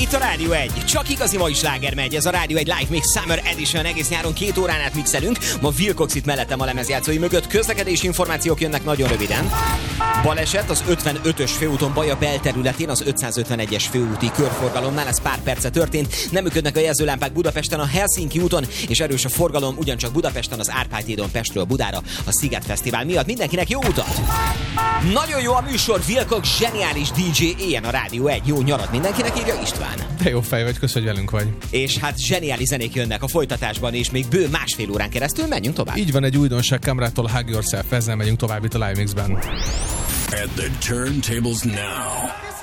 Itt a Rádió 1. Csak igazi mai sláger megy. Ez a Rádió 1 Live Mix Summer Edition. Egész nyáron 2 órán át mixelünk. Ma Wilcox itt mellettem a lemezjátszói mögött. Közlekedési információk jönnek nagyon röviden. Baleset az 55-ös főúton Baja belterületén, az 551-es főúti körforgalomnál. Ez pár perce történt. Nem működnek a jelzőlámpák Budapesten a Helsinki úton, és erős a forgalom ugyancsak Budapesten az Árpád hídon Pestről Budára a Sziget Fesztivál miatt. Mindenkinek jó utat! Nagyon jó a műsor, Wilcox zseniális DJ, éljen a Rádió 1. Jó nyarat mindenkinek, írja István. De jó fej vagy, köszönjük, hogy velünk vagy. És hát zseniális zenék jönnek a folytatásban, és még bő másfél órán keresztül menjünk tovább. Így van, egy újdonság Camrától, Hug Yourself, ezzel megyünk tovább itt a Live Mixben. At the turntables now.